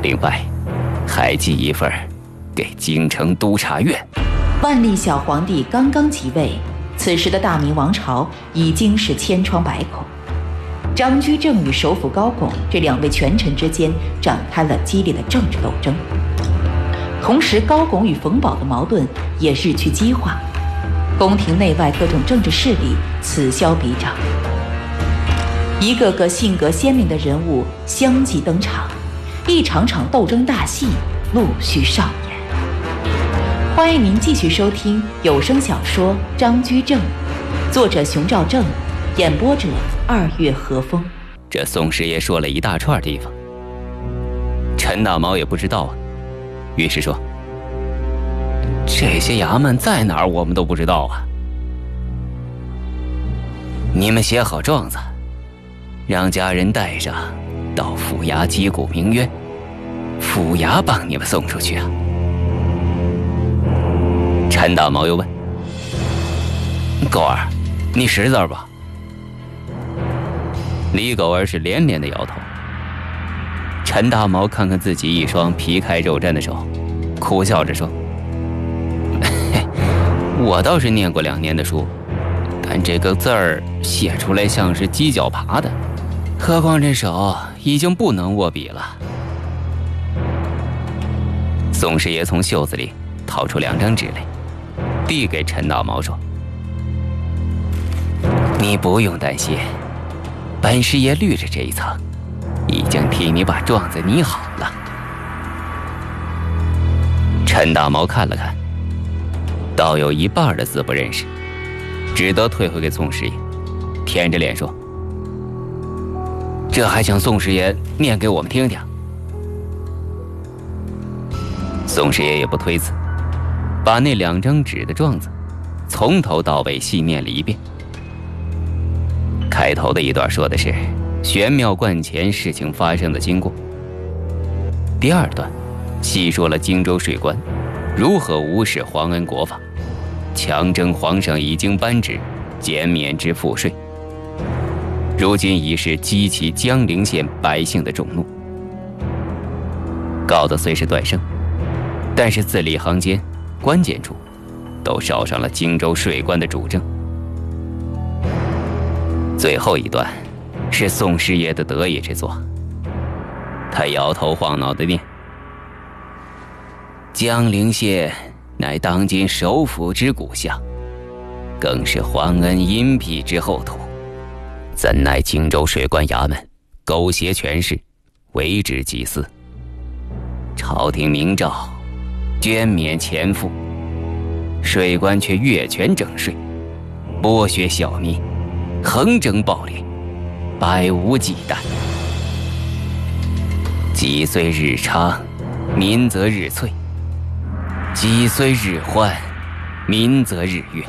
另外，还寄一份给京城督察院。 万历小皇帝刚刚即位，此时的大明王朝已经是千疮百孔。张居正与首辅高拱这两位权臣之间展开了激烈的政治斗争，同时高拱与冯保的矛盾也日趋激化，宫廷内外各种政治势力此消彼长，一个个性格鲜明的人物相继登场，一场场斗争大戏陆续上演。欢迎您继续收听有声小说《张居正》，作者熊兆正，演播者2月和风。 这宋师爷说了一大串地方，陈大毛也不知道啊，于是说：“这些衙门在哪儿我们都不知道啊。你们写好状子，让家人带上到府衙击鼓鸣冤，府衙帮你们送出去啊。”陈大毛又问：“狗儿，你识字吧？”李狗儿是连连的摇头。陈大毛看看自己一双皮开肉绽的手，苦笑着说：“我倒是念过2年的书，但这个字儿写出来像是鸡脚爬的，何况这手已经不能握笔了。”宋师爷从袖子里掏出2张纸来，递给陈大毛说：“你不用担心，本师爷绿着这一层，已经替你把状子拟好了。”陈大毛看了看，倒有一半的字不认识，只得退回给宋师爷，舔着脸说：“这还请宋师爷念给我们听听。”宋师爷也不推辞，把那2张纸的状子从头到尾细念了一遍。开头的一段说的是玄妙观前事情发生的经过，第2段细说了荆州税关如何无视皇恩国法，强征皇上已经颁旨减免之赋税，如今已是激起江陵县百姓的众怒。告的虽是断声，但是字里行间关键处都捎上了荆州税关的主政。最后一段是宋师爷的得意之作，他摇头晃脑地念：“江陵县乃当今首府之故乡，更是皇恩荫庇之厚土，怎奈荆州税关衙门苟挟权势，为之祭祀。朝廷明诏捐免钱赋，税关却越权征税，剥削小民，横征暴敛，百无忌惮。己虽日昌，民则日瘁；己虽日欢，民则日悦。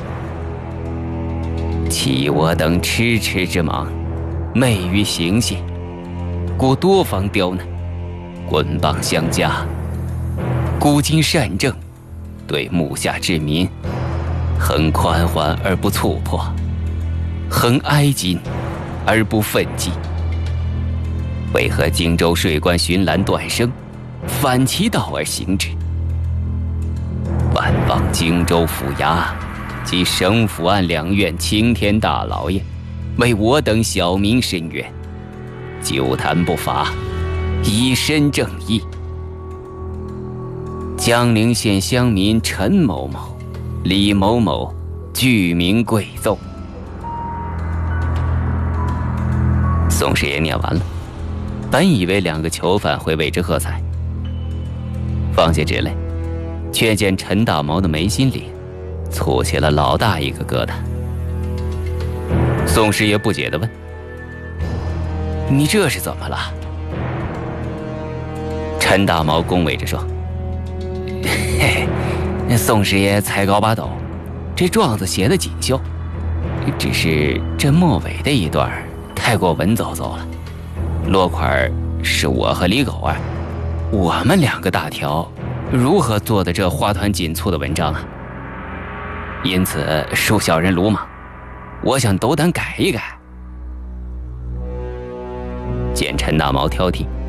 弃我等痴痴之忙，昧于行宪，故多方刁难，棍棒相加。古今善政，对目下之民，恒宽缓而不促迫，恒哀矜而不愤激。为何荆州税关巡栏断声，反其道而行之？万望荆州府衙及省府案2院青天大老爷，为我等小民伸冤，久谈不伐，以身正义。江陵县乡民陈某某、李某某具名贵奏。宋师爷念完了，本以为2个囚犯会为之喝彩，放下纸来，却见陈大毛的眉心里蹙起了老大一个疙瘩。宋师爷不解地问：“你这是怎么了？”陈大毛恭维着说：“嘿嘿，宋师爷才高八斗，这状子写得锦绣，只是这末尾的一段太过文绉绉了。落款是我和李狗儿，我们2个大条如何做的这花团锦簇的文章啊？因此恕小人鲁莽，我想斗胆改一改。”见陈大毛挑剔，